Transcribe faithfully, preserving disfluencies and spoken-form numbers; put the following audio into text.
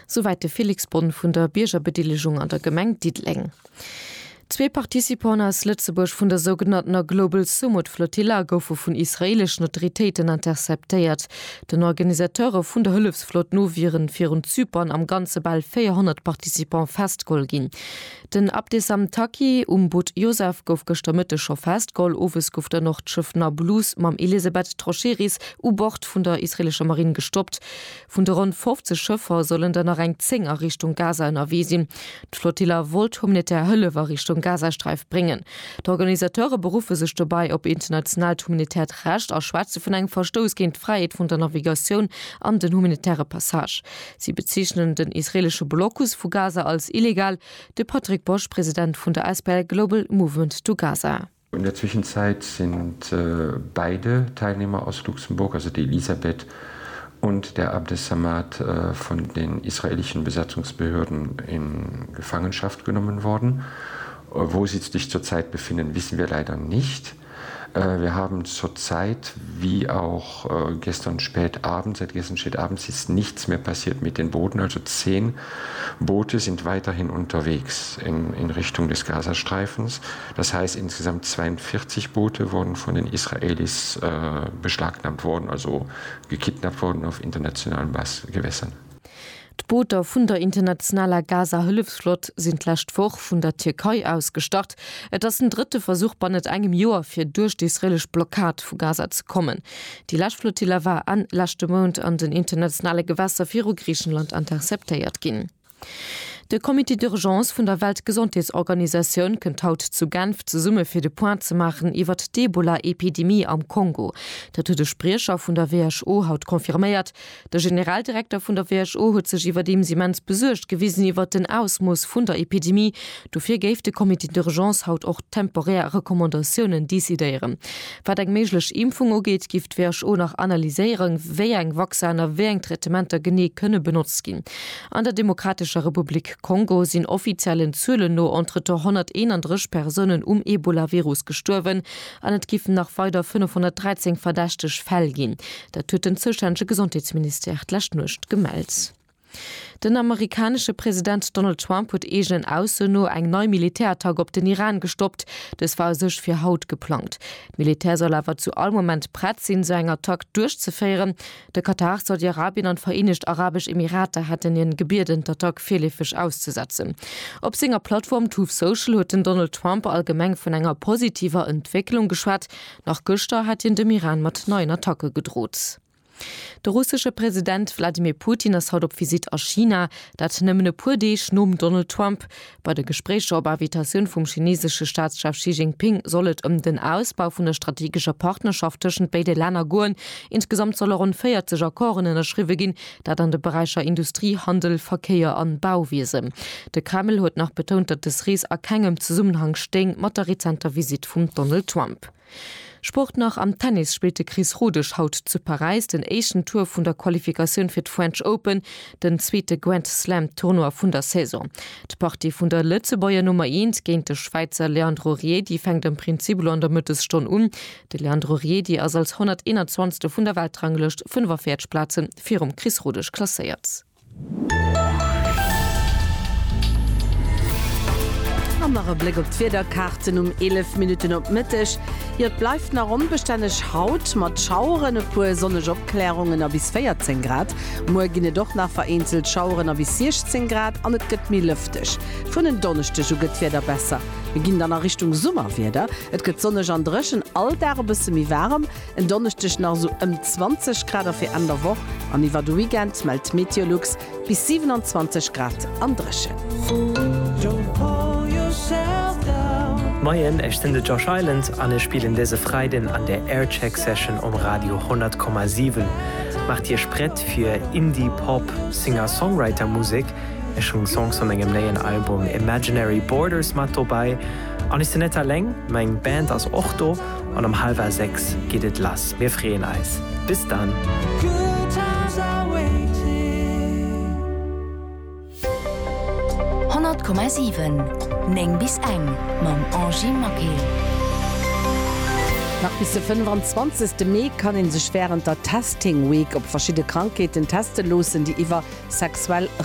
Soweit de Felixbonn vun der Biergerbedeligung an der Gemeng Dietling. Zwei Partizipanten aus Lützeburg von der sogenannten Global Summit Flottilla goufe von israelischen Autoritäten interceptiert. Den Organisateuren von der Hilfsflot no viren vier Zypern am ganze Ball vierhundert Partizipanten festgeholt gin. Den Abdesam Taki umboot Josef gouf gestammete scho festgol ofes gouf der noch Schiff Nablus mam Elisabeth Trocheris U-Bord vun der israelischer Marine gestoppt. Vun der rund fünfzig Schiffer sollen dann nach eng Zinger Richtung Gaza in Erwesinn. Die Flottilla wollt humanitär Hülle war Richtung Gazastreif bringen. Die Organisateure berufe sich dabei op international Humanität recht aus Schwarze vun eng Verstoß gegen Freiheit von der Navigation an den humanitäre Passage. Sie bezeichnen den israelische Blockus vu Gaza als illegal. De Patrick Bosch, Präsident von der A S P L Global Movement to Gaza. In der Zwischenzeit sind äh, beide Teilnehmer aus Luxemburg, also die Elisabeth und der Abdesamad äh, von den israelischen Besatzungsbehörden in Gefangenschaft genommen worden. Wo sie sich zurzeit befinden, wissen wir leider nicht. Wir haben zurzeit, wie auch gestern spät abends, seit gestern spät abends ist nichts mehr passiert mit den Booten. Also zehn Boote sind weiterhin unterwegs in, in Richtung des Gazastreifens. Das heißt, insgesamt zweiundvierzig Boote wurden von den Israelis äh, beschlagnahmt worden, also gekidnappt worden auf internationalen Gewässern. Boote vun der internationaler Gaza-Hilfsflot sind lascht woch vun der Türkei ausgestart. Et ass ein dritte Versuch bei net engem Joer fir durch die israelisch Blockad vu Gaza zu kommen. Die Laschflottille war an lachte Mond an den internationale Gewässer vir Griechenland interceptiert gin. De Komitee d'Urgence vun der Weltgesundheitsorganisation kënnt haut zu Genf zu Summe fir de Point zu machen iwwer d'Ebola-Epidemie am Kongo. Dat huet de Sprecher vun der W H O haut konfirméiert. Der Generaldirektor vun der W H O huet sech iwwer dem Siemens besuercht gewiesen iwwer den Ausmus vun der Epidemie. Dofir géif de Komitee d'Urgence haut och temporär Rekommandationen desideieren. Wat eng méiglech Impfung ogeet, gift W H O nach analyseieren, wéi eng Wachsener wéi eng Tretementer genee kënne benutzt gin. An der Demokratischer Republik Kongo sind offiziellen Zölle no entre hunderteinunddreißig Personen um Ebola-Virus gestorben, an et giffen nach weiter fünfhundertdreizehn verdächtig Fälle gin. Der tut den zuständige Gesundheitsminister lascht nicht gemeldet. Den amerikanische Präsident Donald Trump hat egen ausse no eng neu Militärtag op den Iran gestoppt. Das war sech fir Haut geplant. Militär soll aber zu all Moment brett sinn, so enger Tag durchzufeieren. Der Katar, Saudi-Arabien und Vereinigte Arabische Emirate hatten ihren Gebirden der Tag vierlefisch auszusetzen. Op seiner Plattform Truth Social hat den Donald Trump allgemein von enger positiver Entwicklung geschwat. Nach Güster hat ihn dem Iran mat neuen Attacke gedroht. Der russische Präsident Wladimir Putin ist haut op Visit aus China, dat nëmmene purdech nom Donald Trump. Bei der Gesprächsschau Invitation vom chinesische Staatschef Xi Jinping sollet um den Ausbau von der strategischer Partnerschaft zwischen beide Länder goen. Insgesamt soll er rund vierzig Akkoren in der Schrive gin, dat an de Bereicher Industrie, Handel, Verkehr an Bauwesen. Der Kreml huet nach betont, dat des Ries a kegem Zusammenhang steng mat der rezenter Visit vum Donald Trump. Sport nach am Tennis spielte Chris Rudisch haut zu Paris den Asian Tour von der Qualifikation für French Open, den zweite Grand Slam Tournoi von der Saison. Die Partie von der Lützebäuer Nummer eins gegen den Schweizer Leandro Riedi fängt im Prinzip an der Mitte schon um. Der Leandro Riedi als als hunderteinundzwanzigste von der Weltrangliste fünfundvierzig Plätze für um Chris Rudisch klassiert. Blick op Twitterkarten um elf Minuten op Mittech. Ihr bleibt nach unbeständig Haut mat Schauren pu sonnech Obklärungen a bis vierzehn Grad. Morginne doch nach vereinzelt Schauren a bis sechzehn Grad an net gëtt mi lüftech. Von den Donnerchte gëtt wieder besser. Wir gehen dann nach Richtung Sommer wieder. Et gëtt sonnech an dreschen all der bisse mi warm. En Donnerstech nach so um zwanzig Grad fir an der Woche. An iwwer du Weekend meldt Meteorlux bis siebenundzwanzig Grad an dreschen. Moien, ich bin Josh Island an spielen diese Freiden an der Aircheck Session um Radio hundert Komma sieben. Macht ihr Sprett für Indie-Pop, Singer-Songwriter-Musik. Ich schon Songs von meinem neuen Album Imaginary Borders mit dabei. Und ist nicht allein, meine Band aus Ochto und um halb sechs geht es los. Wir freuen uns. Bis dann. hundert Komma sieben Neng bis eng mam Angie Mackey. Nach bis zum fünfundzwanzigsten Mai kann in sich während der Testing Week op verschiedene Krankheiten testen losen, die iwwer sexuell